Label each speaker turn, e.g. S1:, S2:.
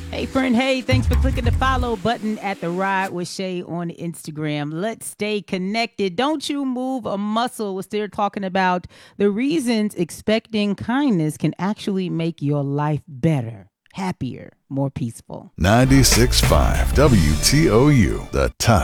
S1: Hey, friend. Hey, thanks for clicking the follow button at the Ride with Shay on Instagram. Let's stay connected. Don't you move a muscle. We're still talking about the reasons expecting kindness can actually make your life better, happier, more peaceful.
S2: 96.5 WTOU, the top.